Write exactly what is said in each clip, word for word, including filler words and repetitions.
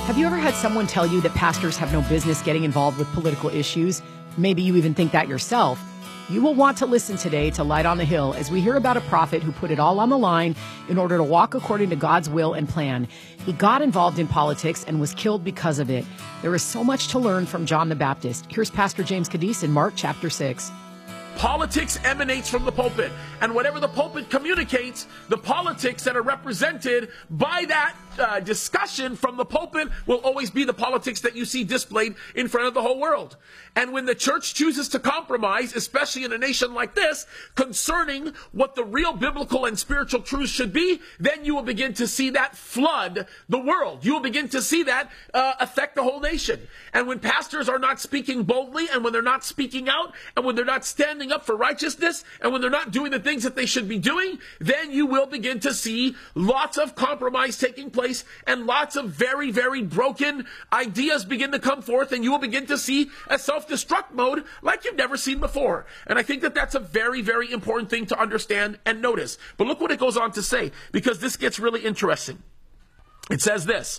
Have you ever had someone tell you that pastors have no business getting involved with political issues? Maybe you even think that yourself. You will want to listen today to Light on the Hill as we hear about a prophet who put it all on the line in order to walk according to God's will and plan. He got involved in politics and was killed because of it. There is so much to learn from John the Baptist. Here's Pastor James Cadiz in Mark chapter six. Politics emanates from the pulpit, and whatever the pulpit communicates, the politics that are represented by that uh, discussion from the pulpit will always be the politics that you see displayed in front of the whole world. And when the church chooses to compromise, especially in a nation like this, concerning what the real biblical and spiritual truths should be, then you will begin to see that flood the world. You will begin to see that uh, affect the whole nation. And when pastors are not speaking boldly, and when they're not speaking out, and when they're not standing up for righteousness, and when they're not doing the things that they should be doing, then you will begin to see lots of compromise taking place, and lots of very, very broken ideas begin to come forth, and you will begin to see a self-destruct mode like you've never seen before. And I think that that's a very, very important thing to understand and notice. But look what it goes on to say, because this gets really interesting. It says this.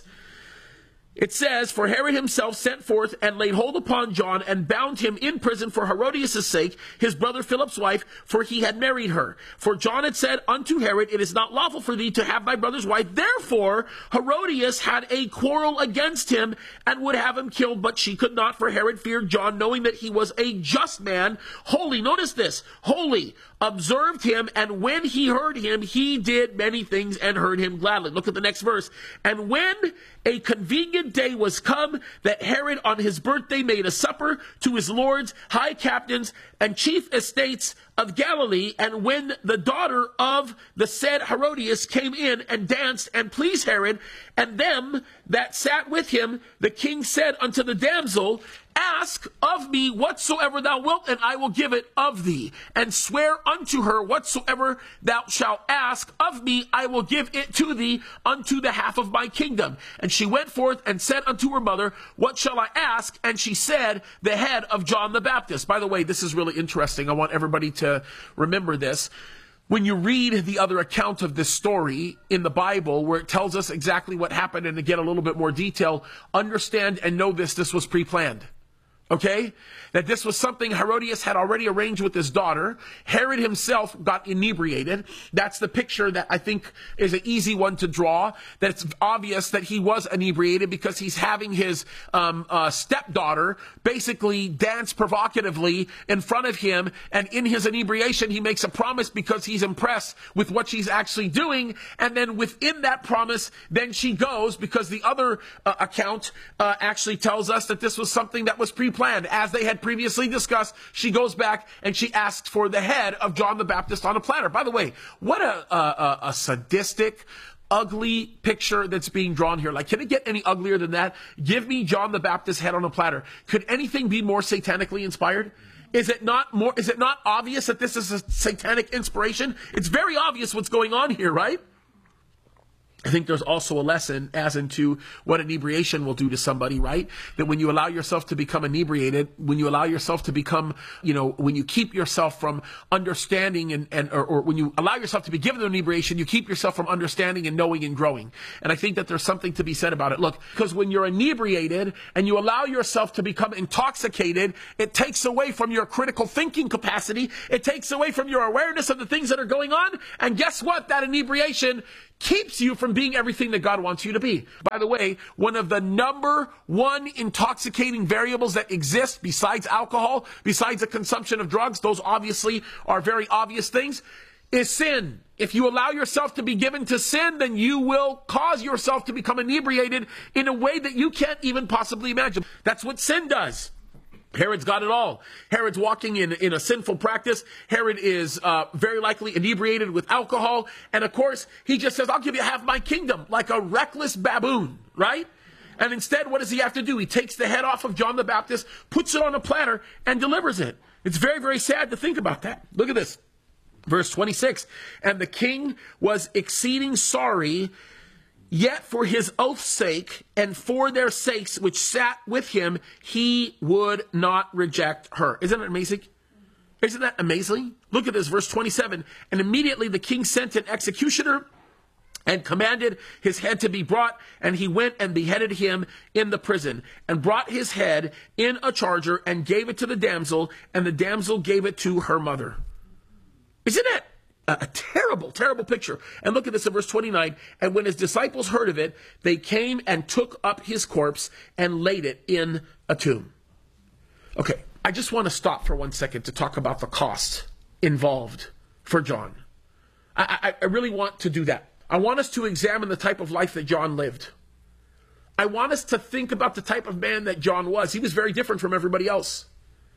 It says, for Herod himself sent forth and laid hold upon John and bound him in prison for Herodias' sake, his brother Philip's wife, for he had married her. For John had said unto Herod, it is not lawful for thee to have thy brother's wife. Therefore Herodias had a quarrel against him and would have him killed, but she could not, for Herod feared John, knowing that he was a just man, holy. Notice this, holy, observed him, and when he heard him, he did many things and heard him gladly. Look at the next verse. And when a convenient day was come, that Herod on his birthday made a supper to his lords, high captains, and chief estates of Galilee. And when the daughter of the said Herodias came in and danced and pleased Herod and them that sat with him, the king said unto the damsel, ask of me whatsoever thou wilt, and I will give it of thee. And swear unto her whatsoever thou shalt ask of me, I will give it to thee unto the half of my kingdom. And she went forth and said unto her mother, what shall I ask? And she said, the head of John the Baptist. By the way, this is really interesting. I want everybody to remember this. When you read the other account of this story in the Bible, where it tells us exactly what happened and to get a little bit more detail, understand and know this, this was pre-planned. Okay? That this was something Herodias had already arranged with his daughter. Herod himself got inebriated. That's the picture that I think is an easy one to draw. That it's obvious that he was inebriated because he's having his um, uh, stepdaughter basically dance provocatively in front of him. And in his inebriation, he makes a promise because he's impressed with what she's actually doing. And then within that promise, then she goes, because the other uh, account uh, actually tells us that this was something that was pre-planned. As they had previously discussed, she goes back and she asks for the head of John the Baptist on a platter. By the way, what a, a, a sadistic, ugly picture that's being drawn here. Like, can it get any uglier than that? Give me John the Baptist's head on a platter. Could anything be more satanically inspired? Is it not more, is it not obvious that this is a satanic inspiration? It's very obvious what's going on here, right? I think there's also a lesson as into what inebriation will do to somebody, right? That when you allow yourself to become inebriated, when you allow yourself to become, you know, when you keep yourself from understanding and, and or, or when you allow yourself to be given an inebriation, you keep yourself from understanding and knowing and growing. And I think that there's something to be said about it. Look, because when you're inebriated and you allow yourself to become intoxicated, it takes away from your critical thinking capacity. It takes away from your awareness of the things that are going on. And guess what? That inebriation keeps you from being everything that God wants you to be. By the way, one of the number one intoxicating variables that exist besides alcohol, besides the consumption of drugs, those obviously are very obvious things, is sin. If you allow yourself to be given to sin, then you will cause yourself to become inebriated in a way that you can't even possibly imagine. That's what sin does. Herod's got it all. Herod's walking in, in a sinful practice. Herod is uh, very likely inebriated with alcohol. And of course, he just says, I'll give you half my kingdom, like a reckless baboon, right? And instead, what does he have to do? He takes the head off of John the Baptist, puts it on a platter, and delivers it. It's very, very sad to think about that. Look at this. Verse twenty-six, and the king was exceeding sorry, yet for his oath's sake, and for their sakes which sat with him, he would not reject her. Isn't it amazing? Isn't that amazing? Look at this, verse twenty-seven. And immediately the king sent an executioner and commanded his head to be brought, and he went and beheaded him in the prison, and brought his head in a charger, and gave it to the damsel, and the damsel gave it to her mother. Isn't it a, a terrible, terrible picture? And look at this in verse twenty-nine. And when his disciples heard of it, they came and took up his corpse and laid it in a tomb. Okay, I just want to stop for one second to talk about the cost involved for John. I, I, I really want to do that. I want us to examine the type of life that John lived. I want us to think about the type of man that John was. He was very different from everybody else.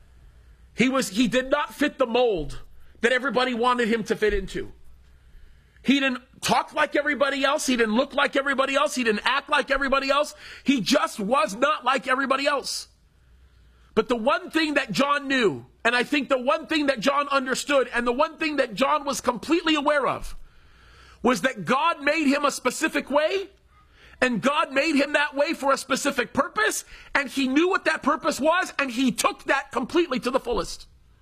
He was, he did not fit the mold that everybody wanted him to fit into. He didn't talk like everybody else. He didn't look like everybody else. He didn't act like everybody else. He just was not like everybody else. But the one thing that John knew, and I think the one thing that John understood, and the one thing that John was completely aware of, was that God made him a specific way, and God made him that way for a specific purpose, and he knew what that purpose was, and he took that completely to the fullest.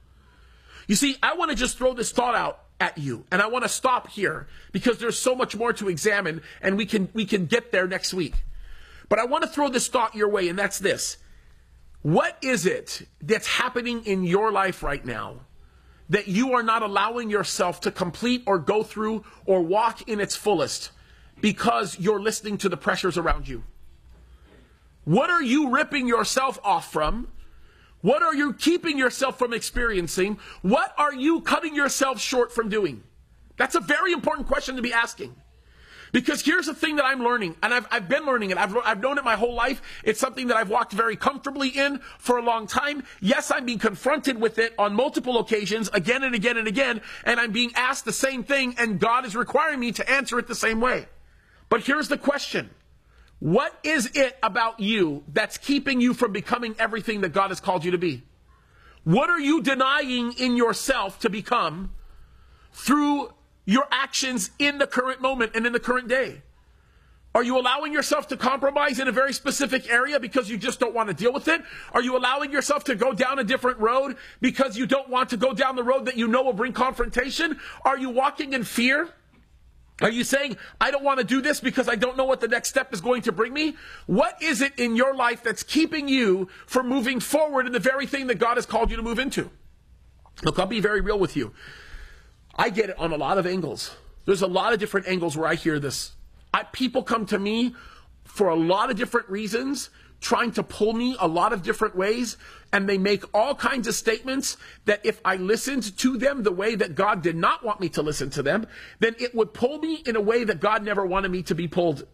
You see, I want to just throw this thought out at you, and I want to stop here, because there's so much more to examine, and we can, we can get there next week. But I want to throw this thought your way, and that's this. What is it that's happening in your life right now that you are not allowing yourself to complete or go through or walk in its fullest because you're listening to the pressures around you? What are you ripping yourself off from? What are you keeping yourself from experiencing? What are you cutting yourself short from doing? That's a very important question to be asking. Because here's the thing that I'm learning, and I've, I've been learning it. I've, I've known it my whole life. It's something that I've walked very comfortably in for a long time. Yes, I'm being confronted with it on multiple occasions, again and again and again, and I'm being asked the same thing, and God is requiring me to answer it the same way. But here's the question. What is it about you that's keeping you from becoming everything that God has called you to be? What are you denying in yourself to become through your actions in the current moment and in the current day? Are you allowing yourself to compromise in a very specific area because you just don't want to deal with it? Are you allowing yourself to go down a different road because you don't want to go down the road that you know will bring confrontation? Are you walking in fear? Are you saying, I don't want to do this because I don't know what the next step is going to bring me? What is it in your life that's keeping you from moving forward in the very thing that God has called you to move into? Look, I'll be very real with you. I get it on a lot of angles. There's a lot of different angles where I hear this. I, people come to me for a lot of different reasons, trying to pull me a lot of different ways, and they make all kinds of statements that if I listened to them the way that God did not want me to listen to them, then it would pull me in a way that God never wanted me to be pulled.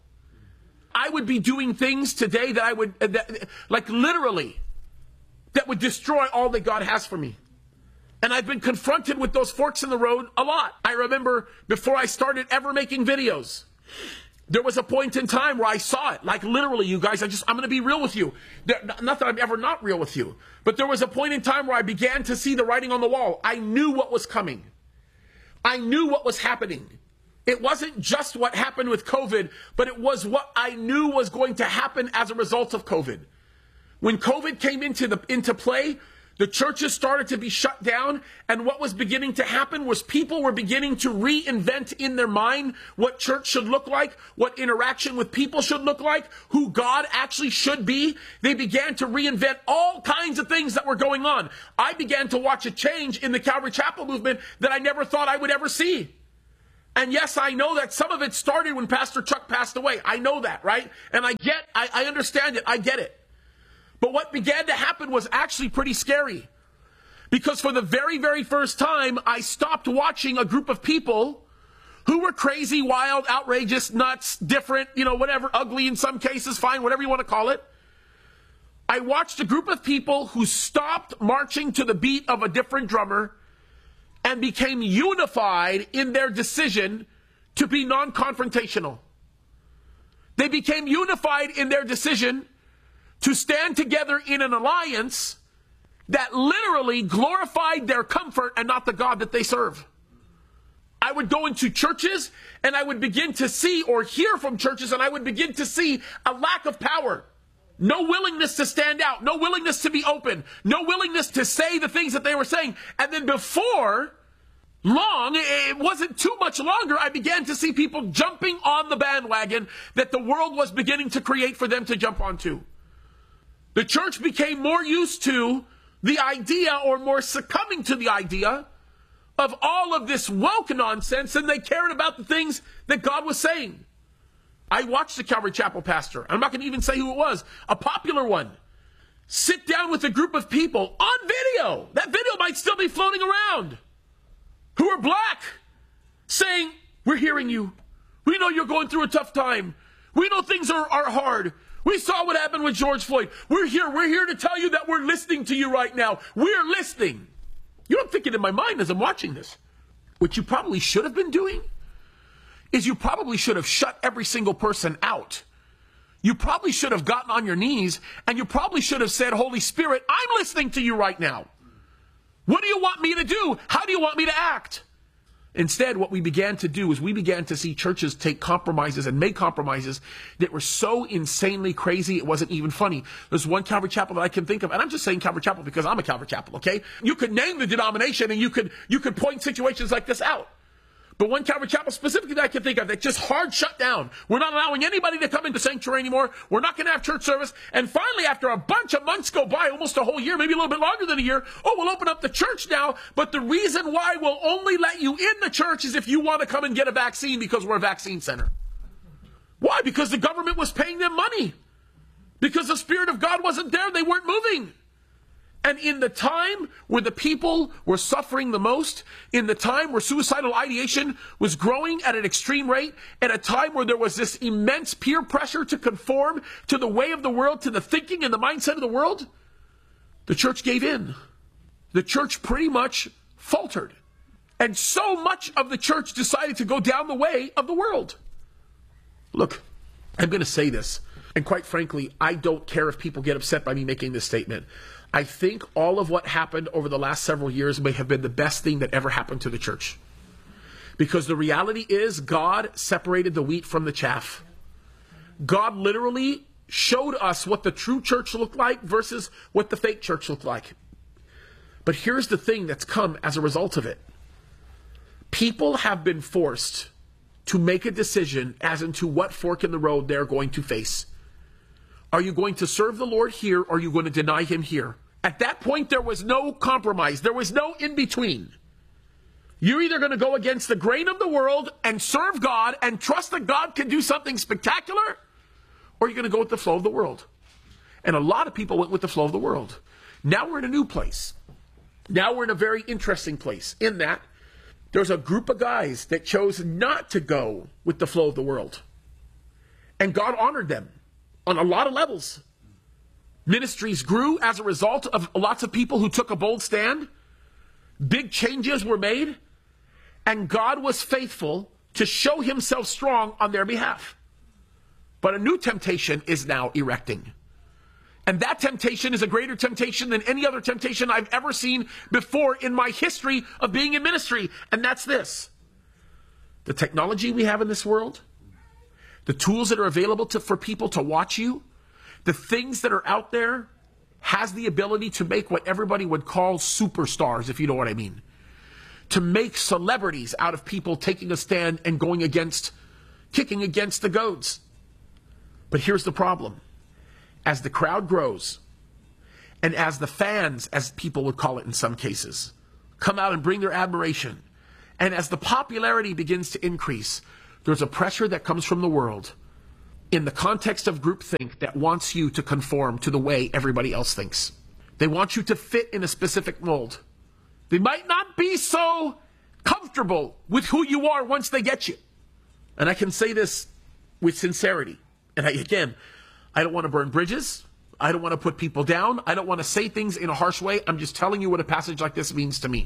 I would be doing things today that I would, that, like literally, that would destroy all that God has for me. And I've been confronted with those forks in the road a lot. I remember before I started ever making videos, there was a point in time where I saw it. Like literally, you guys, I just, I'm going to be real with you. There, not that I'm ever not real with you. But there was a point in time where I began to see the writing on the wall. I knew what was coming. I knew what was happening. It wasn't just what happened with COVID, but it was what I knew was going to happen as a result of COVID. When COVID came into the into play, the churches started to be shut down, and what was beginning to happen was people were beginning to reinvent in their mind what church should look like, what interaction with people should look like, who God actually should be. They began to reinvent all kinds of things that were going on. I began to watch a change in the Calvary Chapel movement that I never thought I would ever see. And yes, I know that some of it started when Pastor Chuck passed away. I know that, right? And I get, I, I understand it. I get it. But what began to happen was actually pretty scary. Because for the very, very first time, I stopped watching a group of people who were crazy, wild, outrageous, nuts, different, you know, whatever, ugly in some cases, fine, whatever you want to call it. I watched a group of people who stopped marching to the beat of a different drummer and became unified in their decision to be non-confrontational. They became unified in their decision to stand together in an alliance that literally glorified their comfort and not the God that they serve. I would go into churches and I would begin to see or hear from churches and I would begin to see a lack of power. No willingness to stand out, no willingness to be open, no willingness to say the things that they were saying. And then before long, it wasn't too much longer, I began to see people jumping on the bandwagon that the world was beginning to create for them to jump onto. The church became more used to the idea, or more succumbing to the idea, of all of this woke nonsense, and they cared about the things that God was saying. I watched the Calvary Chapel pastor, I'm not going to even say who it was, a popular one, sit down with a group of people on video, that video might still be floating around, who are black, saying, we're hearing you. We know you're going through a tough time. We know things are, are hard. We saw what happened with George Floyd. We're here. We're here to tell you that we're listening to you right now. We're listening. You don't think it in my mind as I'm watching this. What you probably should have been doing is you probably should have shut every single person out. You probably should have gotten on your knees, and you probably should have said, Holy Spirit, I'm listening to you right now. What do you want me to do? How do you want me to act? Instead, what we began to do is we began to see churches take compromises and make compromises that were so insanely crazy it wasn't even funny. There's one Calvary Chapel that I can think of, and I'm just saying Calvary Chapel because I'm a Calvary Chapel, okay? You could name the denomination and you could you could point situations like this out. But one Calvary Chapel specifically that I can think of that just hard shut down. We're not allowing anybody to come into sanctuary anymore. We're not going to have church service. And finally, after a bunch of months go by, almost a whole year, maybe a little bit longer than a year, oh, we'll open up the church now. But the reason why we'll only let you in the church is if you want to come and get a vaccine because we're a vaccine center. Why? Because the government was paying them money. Because the Spirit of God wasn't there. They weren't moving. And in the time where the people were suffering the most, in the time where suicidal ideation was growing at an extreme rate, at a time where there was this immense peer pressure to conform to the way of the world, to the thinking and the mindset of the world, the church gave in. The church pretty much faltered. And so much of the church decided to go down the way of the world. Look, I'm going to say this, and quite frankly, I don't care if people get upset by me making this statement. I think all of what happened over the last several years may have been the best thing that ever happened to the church. Because the reality is God separated the wheat from the chaff. God literally showed us what the true church looked like versus what the fake church looked like. But here's the thing that's come as a result of it. People have been forced to make a decision as into what fork in the road they're going to face. Are you going to serve the Lord here, or are you going to deny him here? At that point, there was no compromise. There was no in-between. You're either going to go against the grain of the world and serve God and trust that God can do something spectacular, or you're going to go with the flow of the world. And a lot of people went with the flow of the world. Now we're in a new place. Now we're in a very interesting place in that there's a group of guys that chose not to go with the flow of the world. And God honored them on a lot of levels. Ministries grew as a result of lots of people who took a bold stand. Big changes were made. And God was faithful to show himself strong on their behalf. But a new temptation is now erecting. And that temptation is a greater temptation than any other temptation I've ever seen before in my history of being in ministry. And that's this. The technology we have in this world, the tools that are available to, for people to watch you, the things that are out there, has the ability to make what everybody would call superstars, if you know what I mean. To make celebrities out of people taking a stand and going against, kicking against the goads. But here's the problem. As the crowd grows, and as the fans, as people would call it in some cases, come out and bring their admiration, and as the popularity begins to increase, there's a pressure that comes from the world in the context of groupthink that wants you to conform to the way everybody else thinks. They want you to fit in a specific mold. They might not be so comfortable with who you are once they get you. And I can say this with sincerity. And I, again, I don't want to burn bridges. I don't want to put people down. I don't want to say things in a harsh way. I'm just telling you what a passage like this means to me.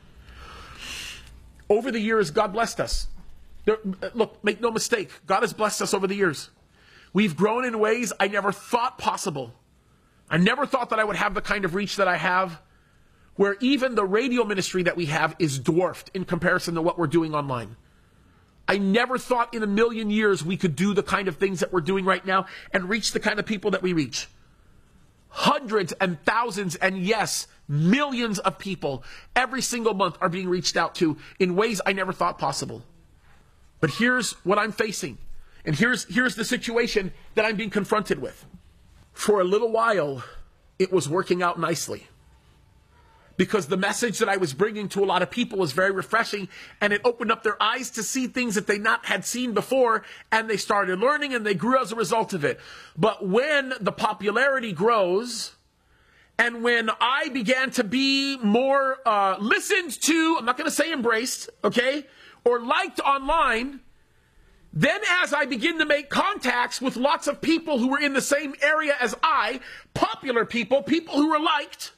Over the years, God blessed us. There, look, make no mistake. God has blessed us over the years. We've grown in ways I never thought possible. I never thought that I would have the kind of reach that I have, where even the radio ministry that we have is dwarfed in comparison to what we're doing online. I never thought in a million years we could do the kind of things that we're doing right now and reach the kind of people that we reach. Hundreds and thousands, and yes, Millions of people every single month are being reached out to in ways I never thought possible. But here's what I'm facing. And here's, here's the situation that I'm being confronted with. For a little while, it was working out nicely, because the message that I was bringing to a lot of people was very refreshing, and it opened up their eyes to see things that they not had seen before, and they started learning, and they grew as a result of it. But when the popularity grows, and when I began to be more uh, listened to, I'm not going to say embraced, okay, or liked online, then as I begin to make contacts with lots of people who were in the same area as I, popular people, people who were liked,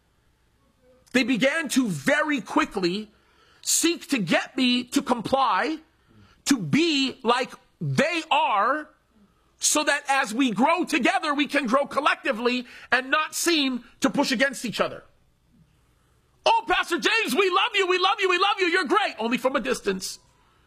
they began to very quickly seek to get me to comply, to be like they are, so that as we grow together, we can grow collectively and not seem to push against each other. Oh, Pastor James, we love you, we love you, we love you, you're great. Only from a distance.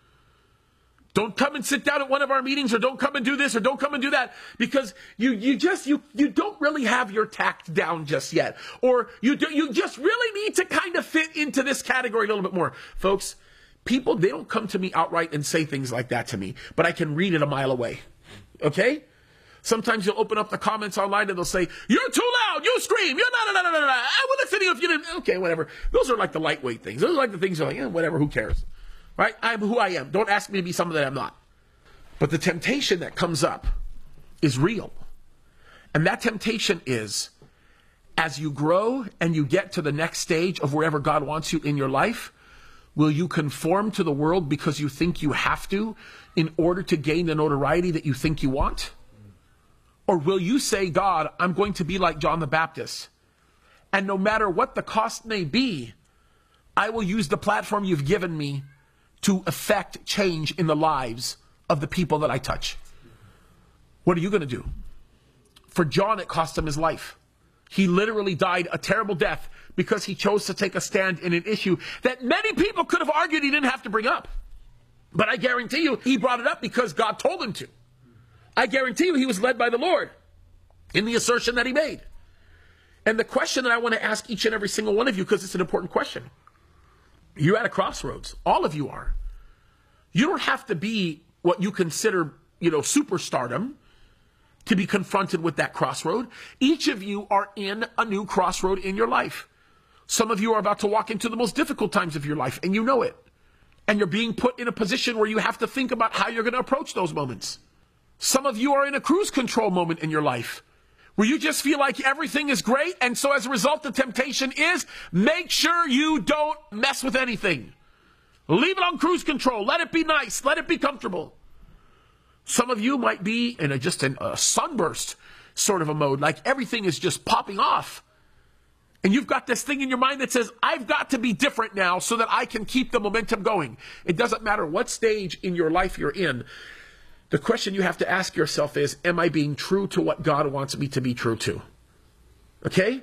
Don't come and sit down at one of our meetings, or don't come and do this, or don't come and do that, because you, you just, you, you don't really have your tact down just yet. Or you do, you just really need to kind of fit into this category a little bit more. Folks, people, they don't come to me outright and say things like that to me, but I can read it a mile away. Okay? Sometimes you'll open up the comments online and they'll say, you're too loud, you scream, you're not, no, no, no, no, no. I would listen to you if you didn't. Okay, whatever. Those are like the lightweight things. Those are like the things you're like, eh, whatever, who cares? Right? I'm who I am. Don't ask me to be something that I'm not. But the temptation that comes up is real. And that temptation is, as you grow and you get to the next stage of wherever God wants you in your life, will you conform to the world because you think you have to in order to gain the notoriety that you think you want? Or will you say, God, I'm going to be like John the Baptist, and no matter what the cost may be, I will use the platform you've given me to affect change in the lives of the people that I touch? What are you going to do? For John, it cost him his life. He literally died a terrible death because he chose to take a stand in an issue that many people could have argued he didn't have to bring up. But I guarantee you, he brought it up because God told him to. I guarantee you, he was led by the Lord in the assertion that he made. And the question that I want to ask each and every single one of you, because it's an important question. You're at a crossroads. All of you are. You don't have to be what you consider, you know, superstardom to be confronted with that crossroad. Each of you are in a new crossroad in your life. Some of you are about to walk into the most difficult times of your life, and you know it. And you're being put in a position where you have to think about how you're going to approach those moments. Some of you are in a cruise control moment in your life, where you just feel like everything is great, and so as a result, the temptation is, make sure you don't mess with anything. Leave it on cruise control. Let it be nice. Let it be comfortable. Some of you might be in a, just in a sunburst sort of a mode, like everything is just popping off. And you've got this thing in your mind that says, I've got to be different now so that I can keep the momentum going. It doesn't matter what stage in your life you're in. The question you have to ask yourself is, am I being true to what God wants me to be true to? Okay?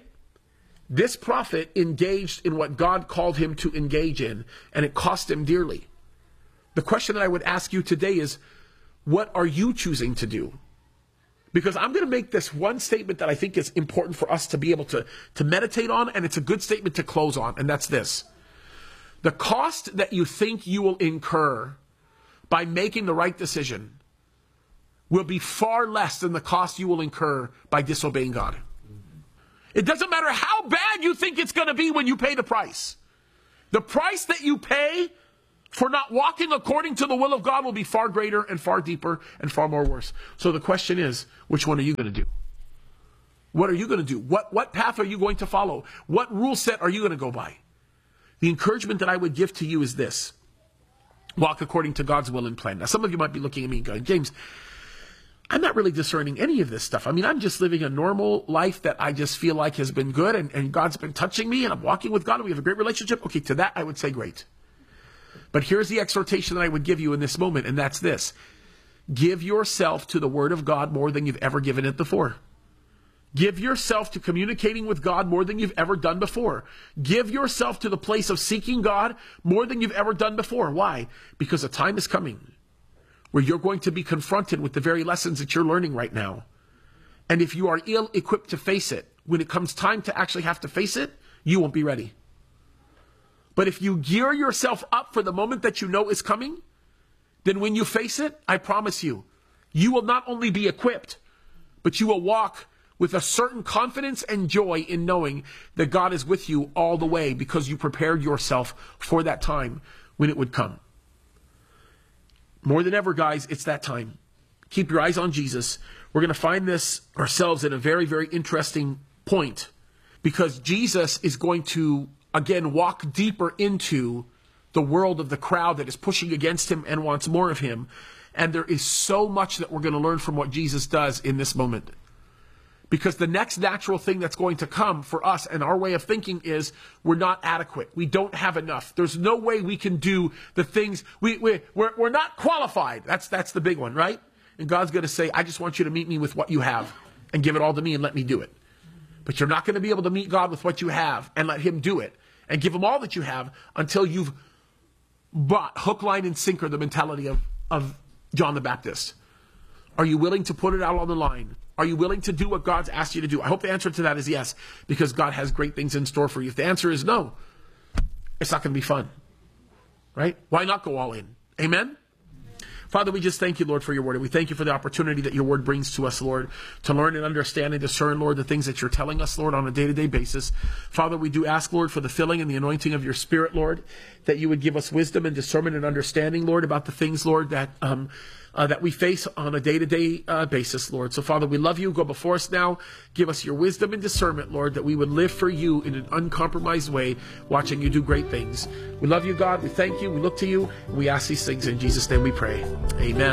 This prophet engaged in what God called him to engage in, and it cost him dearly. The question that I would ask you today is, what are you choosing to do? Because I'm going to make this one statement that I think is important for us to be able to, to meditate on, and it's a good statement to close on, and that's this. The cost that you think you will incur by making the right decision will be far less than the cost you will incur by disobeying God. It doesn't matter how bad you think it's going to be when you pay the price. The price that you pay for not walking according to the will of God will be far greater and far deeper and far more worse. So the question is, which one are you going to do? What are you going to do? What, what path are you going to follow? What rule set are you going to go by? The encouragement that I would give to you is this. Walk according to God's will and plan. Now, some of you might be looking at me and going, James, I'm not really discerning any of this stuff. I mean, I'm just living a normal life that I just feel like has been good, and, and God's been touching me, and I'm walking with God, and we have a great relationship. Okay, to that I would say great. But here's the exhortation that I would give you in this moment, and that's this. Give yourself to the Word of God more than you've ever given it before. Give yourself to communicating with God more than you've ever done before. Give yourself to the place of seeking God more than you've ever done before. Why? Because a time is coming where you're going to be confronted with the very lessons that you're learning right now. And if you are ill-equipped to face it, when it comes time to actually have to face it, you won't be ready. But if you gear yourself up for the moment that you know is coming, then when you face it, I promise you, you will not only be equipped, but you will walk with a certain confidence and joy in knowing that God is with you all the way because you prepared yourself for that time when it would come. More than ever, guys, it's that time. Keep your eyes on Jesus. We're going to find this ourselves at a very, very interesting point because Jesus is going to, again, walk deeper into the world of the crowd that is pushing against him and wants more of him. And there is so much that we're going to learn from what Jesus does in this moment. Because the next natural thing that's going to come for us and our way of thinking is we're not adequate. We don't have enough. There's no way we can do the things. We, we, we're, we're not qualified. That's, that's the big one, right? And God's going to say, I just want you to meet me with what you have and give it all to me and let me do it. But you're not going to be able to meet God with what you have and let him do it and give him all that you have until you've bought hook, line, and sinker the mentality of, of John the Baptist. Are you willing to put it out on the line? Are you willing to do what God's asked you to do? I hope the answer to that is yes, because God has great things in store for you. If the answer is no, it's not going to be fun, right? Why not go all in? Amen? Father, we just thank you, Lord, for your word. And we thank you for the opportunity that your word brings to us, Lord, to learn and understand and discern, Lord, the things that you're telling us, Lord, on a day-to-day basis. Father, we do ask, Lord, for the filling and the anointing of your Spirit, Lord, that you would give us wisdom and discernment and understanding, Lord, about the things, Lord, that um, uh, that we face on a day-to-day uh, basis, Lord. So, Father, we love you. Go before us now. Give us your wisdom and discernment, Lord, that we would live for you in an uncompromised way, watching you do great things. We love you, God. We thank you. We look to you. And we ask these things in Jesus' name we pray. Amen.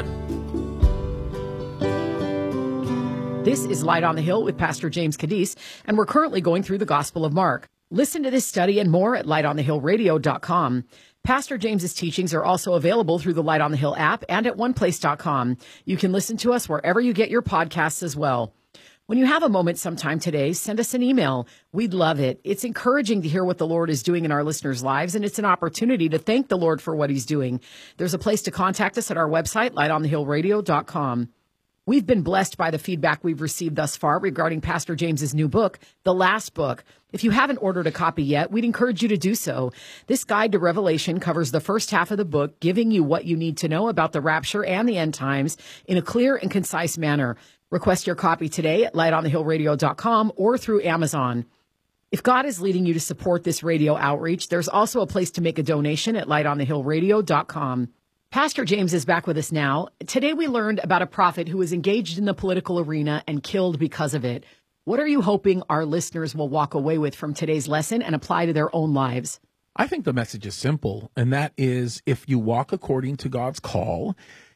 This is Light on the Hill with Pastor James Cadiz, and we're currently going through the Gospel of Mark. Listen to this study and more at light on the hill radio dot com. Pastor James's teachings are also available through the Light on the Hill app and at one place dot com. You can listen to us wherever you get your podcasts as well. When you have a moment sometime today, send us an email. We'd love it. It's encouraging to hear what the Lord is doing in our listeners' lives, and it's an opportunity to thank the Lord for what he's doing. There's a place to contact us at our website, light on the hill radio dot com. We've been blessed by the feedback we've received thus far regarding Pastor James's new book, The Last Book. If you haven't ordered a copy yet, we'd encourage you to do so. This guide to Revelation covers the first half of the book, giving you what you need to know about the rapture and the end times in a clear and concise manner. Request your copy today at light on the hill radio dot com or through Amazon. If God is leading you to support this radio outreach, there's also a place to make a donation at light on the hill radio dot com. Pastor James is back with us now. Today we learned about a prophet who was engaged in the political arena and killed because of it. What are you hoping our listeners will walk away with from today's lesson and apply to their own lives? I think the message is simple, and that is if you walk according to God's call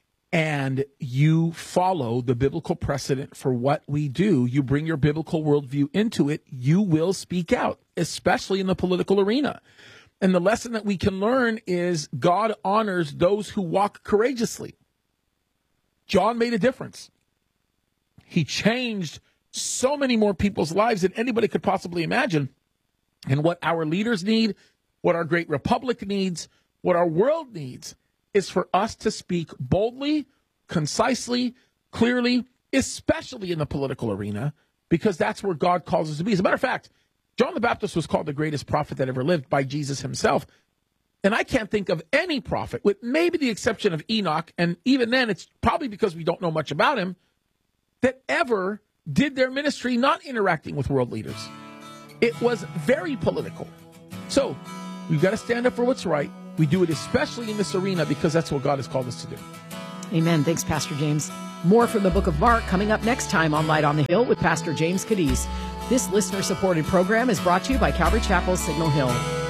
and you follow the biblical precedent for what we do, you bring your biblical worldview into it, you will speak out, especially in the political arena. And the lesson that we can learn is God honors those who walk courageously. John made a difference. He changed so many more people's lives than anybody could possibly imagine. And what our leaders need, what our great republic needs, what our world needs is for us to speak boldly, concisely, clearly, especially in the political arena, because that's where God calls us to be. As a matter of fact, John the Baptist was called the greatest prophet that ever lived by Jesus himself. And I can't think of any prophet, with maybe the exception of Enoch, and even then it's probably because we don't know much about him, that ever did their ministry not interacting with world leaders. It was very political. So we've got to stand up for what's right. We do it especially in this arena because that's what God has called us to do. Amen. Thanks, Pastor James. More from the book of Mark coming up next time on Light on the Hill with Pastor James Cadiz. This listener-supported program is brought to you by Calvary Chapel, Signal Hill.